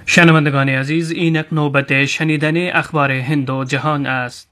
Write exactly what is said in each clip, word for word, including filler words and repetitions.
شنوندگان عزیز، اینک نوبت شنیدن اخبار هند و جهان است.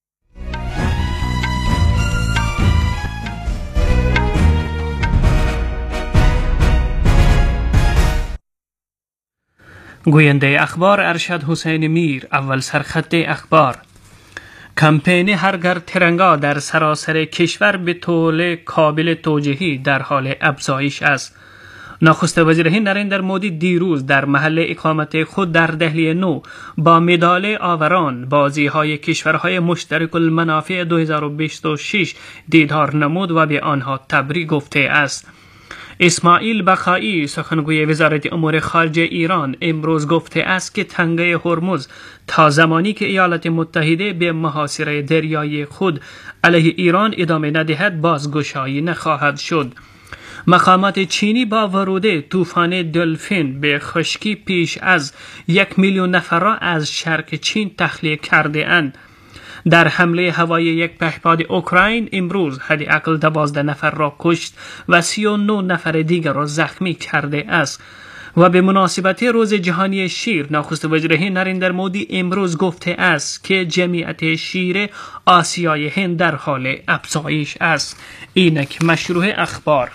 گوینده اخبار ارشد حسین میر. اول سرخط اخبار: کمپین هر گھر ترنگا در سراسر کشور به طول قابل توجیهی در حال افزایش است. نخست وزیر هند نریندر مودی دیروز در محل اقامت خود در دهلی نو با مدال آوران بازی های کشورهای مشترک المنافع دو هزار و بیست و شش دیدار نمود و به آنها تبریک گفته است. اسماعیل بخایی، سخنگوی وزارت امور خارجه ایران، امروز گفته است که تنگه هرمز تا زمانی که ایالات متحده به محاصره دریایی خود علیه ایران ادامه ندهد بازگشایی نخواهد شد. مقامات چینی با ورود طوفان دلفین به خشکی پیش از یک میلیون نفر را از شرق چین تخلیه کرده اند. در حمله هوایی یک پهپاد اوکراین امروز حداقل دوازده نفر را کشت و سی و نه نفر دیگر را زخمی کرده است. و به مناسبت روز جهانی شیر، نخست وزیر هند نریندر مودی امروز گفته است که جمعیت شیر آسیای هند در حال افزایش است. اینک مشروع اخبار.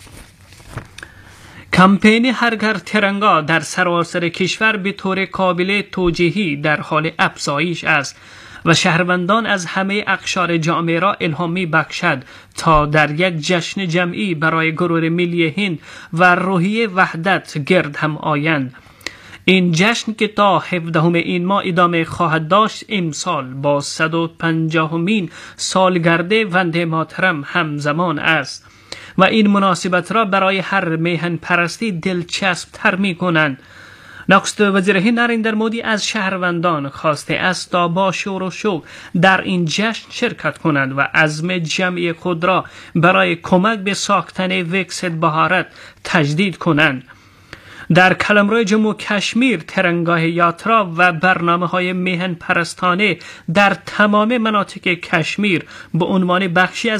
کمپین هر گھر ترنگا در سراسر کشور به طور قابل توجیهی در حال افزایش است و شهروندان از همه اقشار جامعه را الهام می بخشد تا در یک جشن جمعی برای گروه ملی هند و روحیه وحدت گرد هم آیند. این جشن که تا هفدهم این ماه ادامه خواهد داشت، امسال با صد و پنجاهمین سالگرد وندے ماترم همزمان است و این مناسبت را برای هر میهن پرستی دلچسب تر می کنند. نخست وزیر هند نریندر مودی از شهروندان خواسته است تا با شور و شوق در این جشن شرکت کنند و عزم جمعی خود را برای کمک به ساختن ویکسیت بھارت تجدید کنند. در قلمرو جموں کشمیر ترنگاه یاترا و برنامه های میهن پرستانه در تمام مناطق کشمیر به عنوان بخشی از